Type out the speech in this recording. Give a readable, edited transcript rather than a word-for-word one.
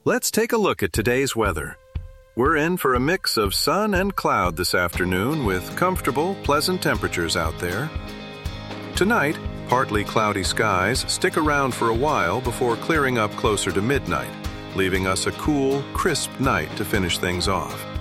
Let's take a look at today's weather. We're in for a mix of sun and cloud this afternoon with comfortable, pleasant temperatures out there. Tonight, partly cloudy skies stick around for a while before clearing up closer to midnight, leaving us a cool, crisp night to finish things off.